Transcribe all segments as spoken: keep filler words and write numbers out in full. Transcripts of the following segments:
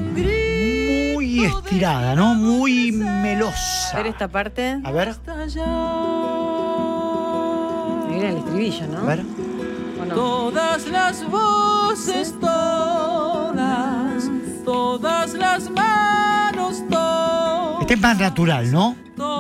muy estirada, ¿no? Muy melosa. A ver esta parte. A ver. Mira el estribillo, ¿no? A ver. ¿O no? Todas las voces, todas, todas las manos, todas. Este es más natural, ¿no?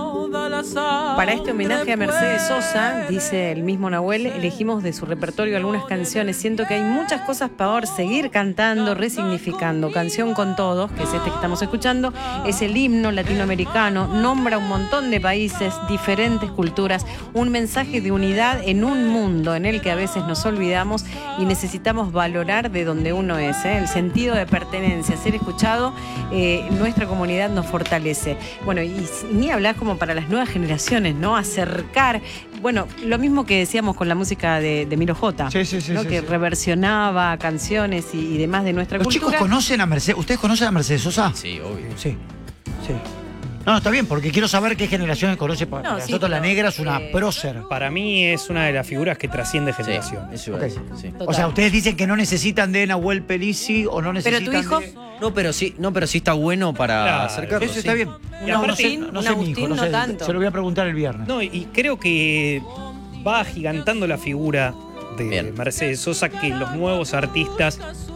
Para este homenaje a Mercedes Sosa, dice el mismo Nahuel, elegimos de su repertorio algunas canciones. Siento que hay muchas cosas para seguir cantando, resignificando. Canción con Todos, que es este que estamos escuchando, es el himno latinoamericano, nombra un montón de países, diferentes culturas, un mensaje de unidad en un mundo en el que a veces nos olvidamos y necesitamos valorar de donde uno es, ¿eh? El sentido de pertenencia, ser escuchado, eh, nuestra comunidad nos fortalece. Bueno, y ni hablar como para las nuevas generaciones, ¿no? Acercar, bueno, lo mismo que decíamos con la música de, de Miro J, sí, sí, sí, ¿no? sí, que sí. reversionaba canciones y, y demás de nuestra ¿Los cultura. chicos conocen a Mercedes? ¿Ustedes conocen a Mercedes Sosa? Sí, obvio. Sí, sí. No, no, está bien, porque quiero saber qué generaciones conoce. Para No, nosotros sí, la pero, negra es una eh, prócer. Para mí es una de las figuras que trasciende Sí, generaciones. eso iba a Ok. decir, sí. O sea, ustedes dicen que no necesitan de Nahuel Pelisi o no necesitan Pero tu hijo, de... No, pero sí, no, pero sí está bueno para Claro. acercarlo. Eso sí. está bien. Y No, no aparte- sé, un no sé mi Agustín hijo, no no sé, tanto. se lo voy a preguntar el viernes. No, y creo que va agigantando la figura de Bien. Mercedes Sosa, que los nuevos artistas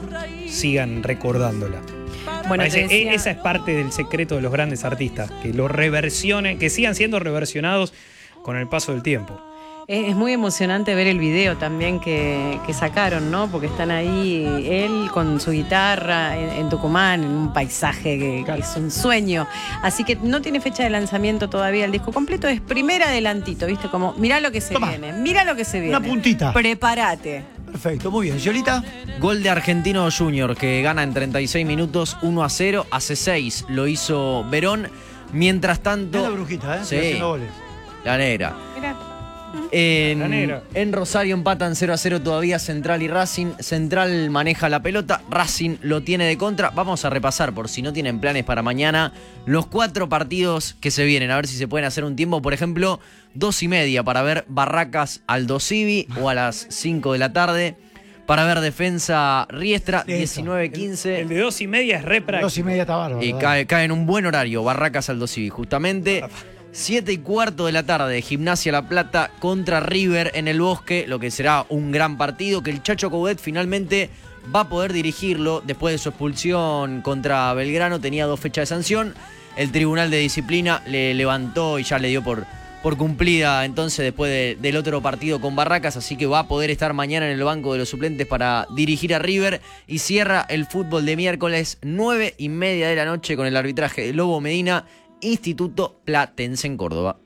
sigan recordándola. bueno, te Parece- decía, e- Esa es parte del secreto de los grandes artistas, que lo reversionen, que sigan siendo reversionados con el paso del tiempo. es, es muy emocionante ver el video también que, que sacaron, ¿no? Porque están ahí él con su guitarra en, en Tucumán, en un paisaje que, que es un sueño. Así que no tiene fecha de lanzamiento todavía el disco completo, es primer adelantito, ¿viste? Como, mirá lo que se Toma. viene, mirá lo que se viene. Una puntita. Prepárate. Perfecto, muy bien. ¿Yolita? Gol de Argentino Junior, que gana en treinta y seis minutos uno a cero. Hace seis lo hizo Verón. Mientras tanto. Es la brujita, ¿eh? Sí. Haciendo goles. La negra. Mirá. En, La negra. en Rosario empatan cero a cero todavía Central y Racing. Central maneja la pelota, Racing lo tiene de contra. Vamos a repasar, por si no tienen planes para mañana, los cuatro partidos que se vienen. A ver si se pueden hacer un tiempo. Por ejemplo, dos y media para ver Barracas Aldo Civi, o a las cinco de la tarde para ver Defensa Riestra, Eso. diecinueve quince. El de dos y media es re práctico. Dos y media está bárbaro. Y ¿verdad? cae, cae en un buen horario, Barracas Aldo Civi, justamente. Siete y cuarto de la tarde, Gimnasia La Plata contra River en el Bosque, lo que será un gran partido, que el Chacho Coudet finalmente va a poder dirigirlo después de su expulsión contra Belgrano. Tenía dos fechas de sanción, el Tribunal de Disciplina le levantó y ya le dio por, por cumplida entonces después de, del otro partido con Barracas, así que va a poder estar mañana en el banco de los suplentes para dirigir a River. Y cierra el fútbol de miércoles, nueve y media de la noche, con el arbitraje de Lobo Medina, Instituto Platense en Córdoba.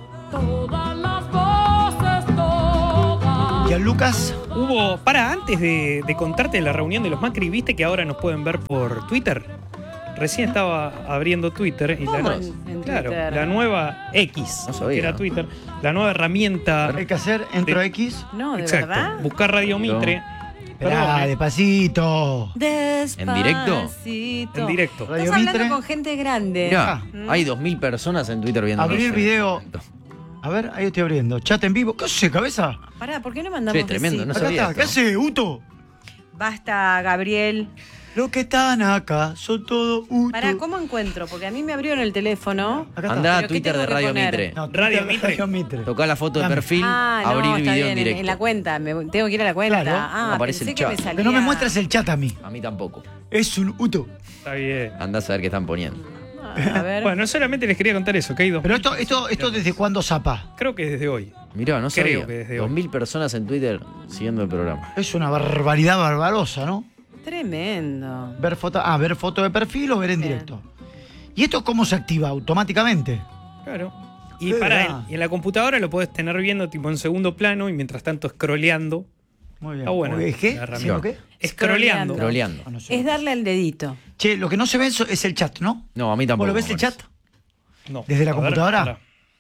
Todas las voces, todas. ¿Y a Lucas? Hubo, para, antes de, de contarte la reunión de los Macri, viste que ahora nos pueden ver por Twitter. Recién estaba abriendo Twitter y la, ¿Cómo no- en- en claro, Twitter? la nueva X, No sabía, que era ¿no? Twitter, la nueva herramienta. Hay que hacer entro De- X. No, ¿de Exacto. verdad? Buscar Radio Mitre. Esperá, Perdón, eh. despacito. ¿En directo? Despacito. En directo. Radio Estás hablando Mitre. con gente grande. Mirá, Mm. hay dos mil personas en Twitter viendo. Abrir video. A ver, ahí estoy abriendo. Chat en vivo. ¿Qué hace, cabeza? Pará, ¿por qué no mandamos Sí, tremendo, besito? no Acá sabía está. ¿Qué esto. hace, Uto? Basta, Gabriel. Los que están acá son todos Uto. Pará, ¿cómo encuentro? Porque a mí me abrieron el teléfono. Acá está. Andá a ¿Pero qué Twitter tengo de que Radio poner? Mitre. No, Radio Twitter, Mitre. Radio Mitre. Tocá la foto de Dame. perfil, Ah, no, abrir está video bien, en en, directo. en la cuenta. Me, tengo que ir a la cuenta. Claro. Ah, No aparece pensé el que chat. me salía. Pero no me muestras el chat a mí. A mí tampoco. Es un Uto. Está bien. Andás a ver qué están poniendo. Ah, a ver. Bueno, solamente les quería contar eso, que hay dos. Pero esto, esto, esto ¿desde cuándo zapa? Creo que desde hoy. Mirá, no Creo sabía. que desde Dos hoy. mil personas en Twitter siguiendo el programa. Es una barbaridad barbarosa, ¿no? Tremendo. Ver foto, ah, ver foto de perfil o ver en Bien. directo. ¿Y esto cómo se activa? ¿Automáticamente? Claro. Y Qué para verdad. y en la computadora lo podés tener viendo tipo en segundo plano y mientras tanto scrolleando. Muy bien. Está bueno. Oye, ¿Qué? La herramienta. ¿Haciendo qué? Scrolleando. Scrolleando. Ah, no sé. Es darle al dedito. Che, lo que no se ve eso es el chat, ¿no? No, a mí tampoco. ¿Vos lo ves me el parece. chat? No. ¿Desde la A ver, computadora? pará.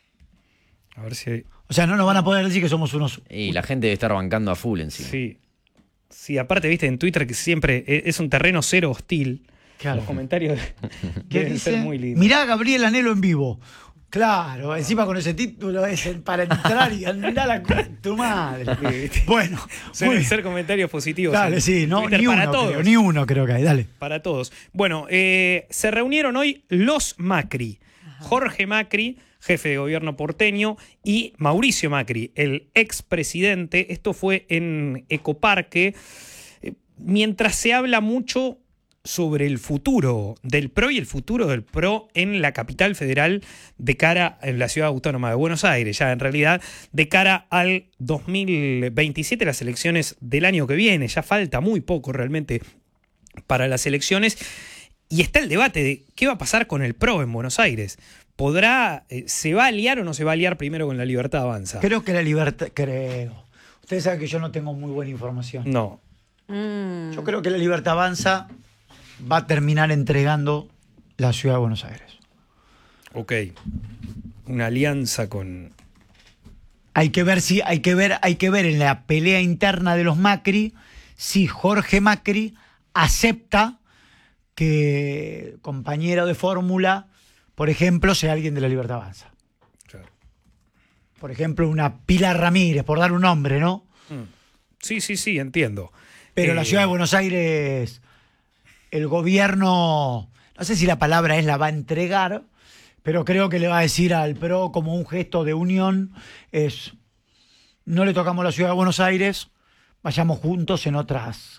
A ver si hay. O sea, no nos van a poder decir que somos unos... Y la gente debe estar bancando a full encima. Sí. Sí, aparte, viste, en Twitter que siempre e- es un terreno cero hostil. Claro. Los comentarios ¿Qué deben ser dice? muy lindos. Mirá a Gabriel Anhelo en vivo. Claro, encima con ese título es el para entrar y andar a la tu madre. Bueno, Suelen muy- ser comentarios positivos. dale, en sí, no, Twitter ni para uno, todos. creo, ni uno creo que hay, dale. Para todos. Bueno, eh, se reunieron hoy los Macri. Jorge Macri, jefe de gobierno porteño, y Mauricio Macri, el expresidente. Esto fue en Ecoparque. Eh, Mientras se habla mucho sobre el futuro del P R O y el futuro del P R O en la capital federal de cara a la ciudad autónoma de Buenos Aires, ya en realidad de cara al dos mil veintisiete, las elecciones del año que viene. Ya falta muy poco realmente para las elecciones y está el debate de qué va a pasar con el P R O en Buenos Aires. ¿Podrá, eh, se va a aliar o no se va a aliar primero con La Libertad Avanza? Creo que la libertad, creo. Ustedes saben que yo no tengo muy buena información. No. Mm. Yo creo que la Libertad Avanza va a terminar entregando la ciudad de Buenos Aires. Ok. Una alianza con... Hay que ver si, hay que ver, hay que ver en la pelea interna de los Macri si Jorge Macri acepta que compañero de fórmula, por ejemplo, sea alguien de la Libertad Avanza. Claro. Por ejemplo, una Pilar Ramírez, por dar un nombre, ¿no? Mm. Sí, sí, sí, entiendo. Pero Eh, la ciudad de Buenos Aires, el gobierno, no sé si la palabra es la va a entregar, pero creo que le va a decir al P R O como un gesto de unión, es, no le tocamos la ciudad de Buenos Aires, vayamos juntos en otras.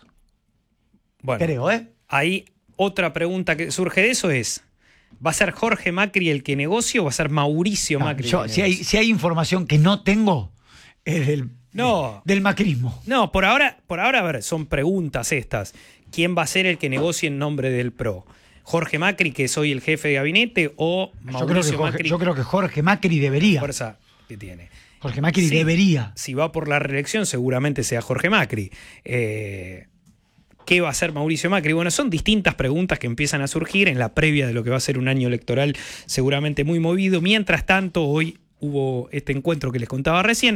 Bueno, Creo, ¿eh? ahí otra pregunta que surge de eso es, ¿va a ser Jorge Macri el que negocie o va a ser Mauricio No, Macri? yo- el que si, hay, negocie? si hay información que no tengo, es del, No. del macrismo. No, por ahora, por ahora, a ver, son preguntas estas. ¿Quién va a ser el que negocie en nombre del P R O? ¿Jorge Macri, que soy el jefe de gabinete, o Yo creo, que Mauricio Jorge, Macri, yo creo que Jorge Macri debería. fuerza que tiene? Jorge Macri Sí. debería. Si va por la reelección, seguramente sea Jorge Macri. Eh, ¿Qué va a hacer Mauricio Macri? Bueno, son distintas preguntas que empiezan a surgir en la previa de lo que va a ser un año electoral seguramente muy movido. Mientras tanto, hoy hubo este encuentro que les contaba recién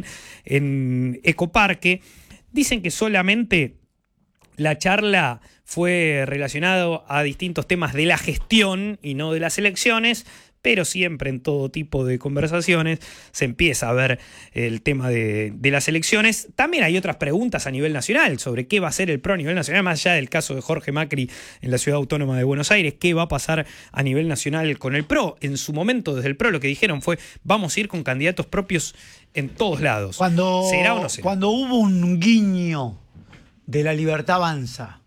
en Ecoparque. Dicen que solamente la charla fue relacionada a distintos temas de la gestión y no de las elecciones, pero siempre en todo tipo de conversaciones se empieza a ver el tema de, de las elecciones. También hay otras preguntas a nivel nacional sobre qué va a hacer el P R O a nivel nacional, más allá del caso de Jorge Macri en la Ciudad Autónoma de Buenos Aires, qué va a pasar a nivel nacional con el P R O. En su momento, desde el P R O, lo que dijeron fue, vamos a ir con candidatos propios en todos lados. Cuando, ¿Será o no será? cuando hubo un guiño de la Libertad Avanza,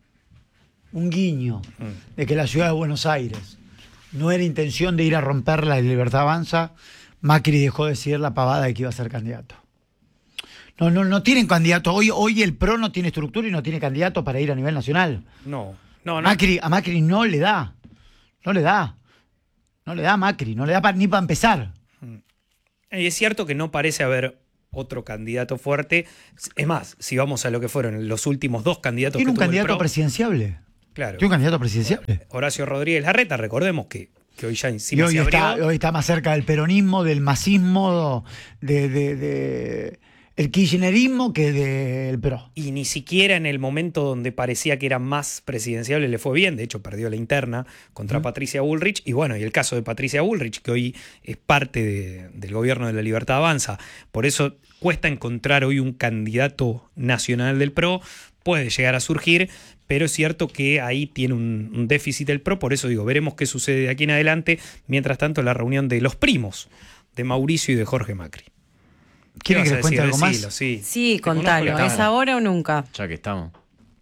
un guiño Mm. de que la ciudad de Buenos Aires no era intención de ir a romper la Libertad Avanza, Macri dejó de decir la pavada de que iba a ser candidato. No, no, no tienen candidato. Hoy, hoy el P R O no tiene estructura y no tiene candidato para ir a nivel nacional. No, no, no. Macri, a Macri no le da. No le da. No le da a Macri. No le da pa- ni para empezar. Y es cierto que no parece haber otro candidato fuerte. Es más, si vamos a lo que fueron los últimos dos candidatos Tiene que un tuvo el candidato P R O, presidenciable. claro, Tiene un candidato presidenciable. Horacio Rodríguez Larreta, recordemos que, que hoy ya Y encima hoy se abrió. está, hoy está más cerca del peronismo, del masismo, de, de- de- el kirchnerismo que del P R O. Y ni siquiera en el momento donde parecía que era más presidenciable le fue bien. De hecho, perdió la interna contra Patricia Bullrich. Y bueno, y el caso de Patricia Bullrich, que hoy es parte de- del gobierno de la Libertad Avanza. Por eso cuesta encontrar hoy un candidato nacional del P R O. Puede llegar a surgir, pero es cierto que ahí tiene un, un déficit el P R O. Por eso digo, veremos qué sucede de aquí en adelante. Mientras tanto, la reunión de los primos, de Mauricio y de Jorge Macri. ¿Qué ¿Quieren vas que a les cuente decir? algo más? Decilo, sí. Sí, Te conozco contalo. la ¿Es cara. ahora o nunca? Ya que estamos.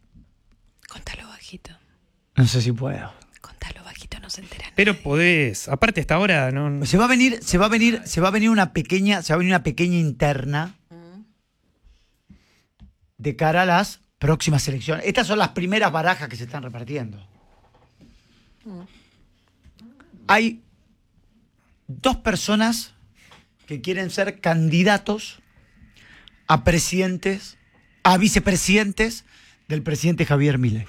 Contalo bajito. No sé si puedo. Contalo bajito, no se enteran. Pero podés, aparte hasta ahora no. Se va a venir, se va a venir, se va a venir una pequeña, se va a venir una pequeña interna de cara a las próximas elecciones. Estas son las primeras barajas que se están repartiendo. Hay dos personas que quieren ser candidatos a presidentes, a vicepresidentes del presidente Javier Milei.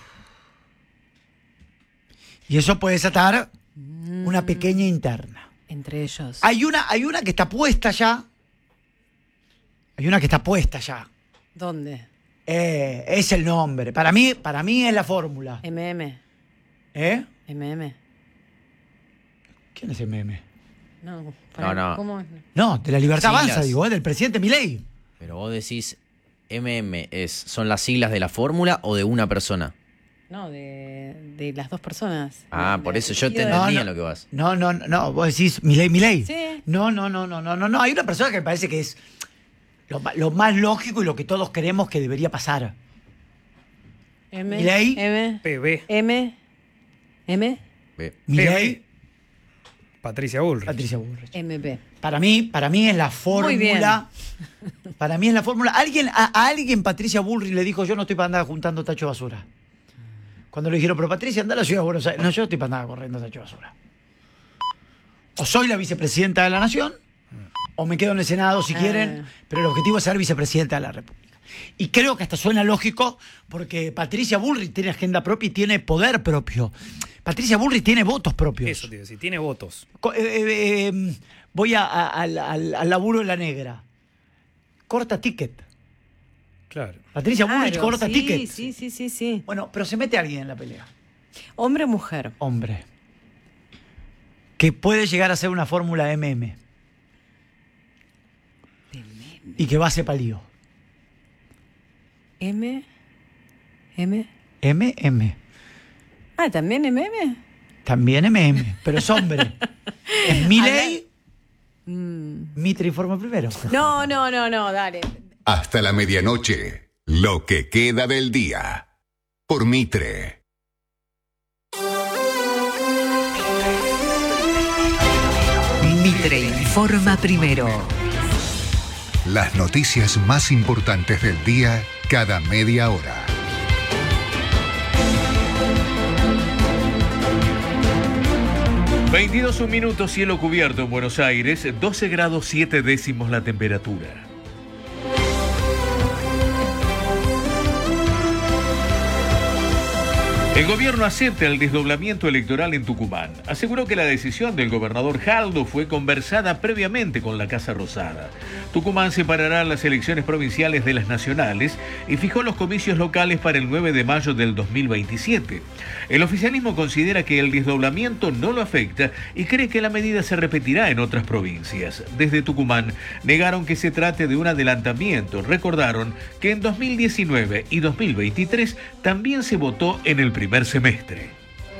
Y eso puede desatar una pequeña interna. Entre ellos. Hay una, hay una que está puesta ya. Hay una que está puesta ya. ¿Dónde? Eh, es el nombre. Para mí, para mí es la fórmula. M M. ¿Eh? M M. ¿Quién es el meme? No, No, no. ¿cómo? No, de la Libertad Siglas. Avanza, digo, ¿eh? Del presidente Milei. Pero vos decís, M M es, ¿son las siglas de la fórmula o de una persona? No, de, de las dos personas. Ah, De- por de eso yo te apellido de- entendía no. lo que vas. No, no, no, vos decís Milei, Milei. Sí. No, no, no, no, no, no, no. Hay una persona que me parece que es lo, ma- lo más lógico y lo que todos queremos que debería pasar. M, Milei. M, P B, M, M, Ve. Milei, Patricia Bullrich. Patricia Bullrich. M B. Para mí, para mí es la Muy bien. fórmula. Para mí es la fórmula. Alguien, a, a alguien Patricia Bullrich le dijo, yo no estoy para andar juntando tacho de basura. Cuando le dijeron, pero Patricia, anda a la ciudad de Buenos Aires. No, yo no estoy para andar corriendo tacho de basura. O soy la vicepresidenta de la Nación, o me quedo en el Senado si Ah. quieren, pero el objetivo es ser vicepresidenta de la República. Y creo que hasta suena lógico, porque Patricia Bullrich tiene agenda propia y tiene poder propio. Patricia Bullrich tiene votos propios. Eso te iba a decir, tiene votos. Co- eh, eh, eh, voy a- a- al, al- al laburo de la negra. Corta ticket. Claro. Patricia Bullrich Claro, corta sí, ticket. Sí, sí, sí, sí. Bueno, pero se mete alguien en la pelea. Hombre o mujer. Hombre. Que puede llegar a ser una fórmula M M. Y que va a ser palío. M, M. M M. Ah, también M M. También M M. Pero es hombre. Es Milei. Mm. Mitre informa primero. No, no, no, no, dale. Hasta la medianoche, lo que queda del día. Por Mitre. Mitre informa primero. Las noticias más importantes del día cada media hora. veintidós minutos, cielo cubierto en Buenos Aires, doce grados siete décimos la temperatura. El gobierno acepta el desdoblamiento electoral en Tucumán. Aseguró que la decisión del gobernador Jaldo fue conversada previamente con la Casa Rosada. Tucumán separará las elecciones provinciales de las nacionales y fijó los comicios locales para el nueve de mayo del dos mil veintisiete. El oficialismo considera que el desdoblamiento no lo afecta y cree que la medida se repetirá en otras provincias. Desde Tucumán negaron que se trate de un adelantamiento. Recordaron que en dos mil diecinueve y dos mil veintitrés también se votó en el primer semestre.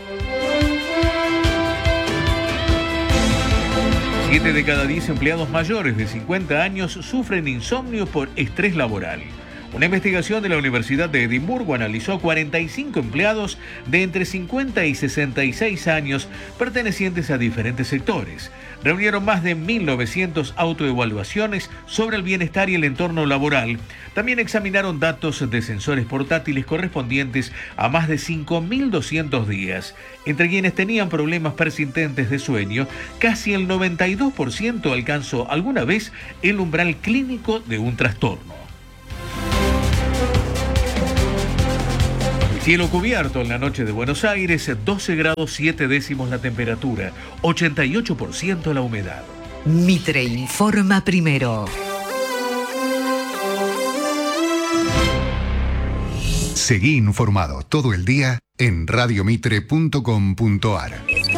Siete de cada diez empleados mayores de cincuenta años sufren insomnio por estrés laboral. Una investigación de la Universidad de Edimburgo analizó a cuarenta y cinco empleados de entre cincuenta y sesenta y seis años pertenecientes a diferentes sectores. Reunieron más de mil novecientas autoevaluaciones sobre el bienestar y el entorno laboral. También examinaron datos de sensores portátiles correspondientes a más de cinco mil doscientos días. Entre quienes tenían problemas persistentes de sueño, casi el noventa y dos por ciento alcanzó alguna vez el umbral clínico de un trastorno. Cielo cubierto en la noche de Buenos Aires, doce grados siete décimos la temperatura, ochenta y ocho por ciento la humedad. Mitre informa primero. Seguí informado todo el día en radiomitre punto com punto ar.